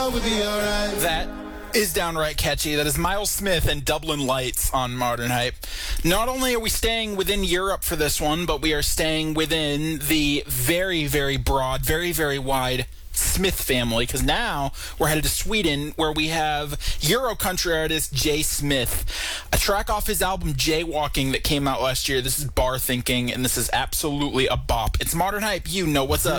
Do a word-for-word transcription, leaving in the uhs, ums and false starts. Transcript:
we'll be alright. That is downright catchy. That is Miles Smith and Dublin Lights on Modern Hype. Not only are we staying within Europe for this one, but we are staying within the very, very broad, very, very wide Smith family, because now we're headed to Sweden, where we have Euro country artist Jay Smith. A track off his album Jaywalking that came out last year. This is Bar Thinking, and this is absolutely a bop. It's Modern Hype. You know what's up.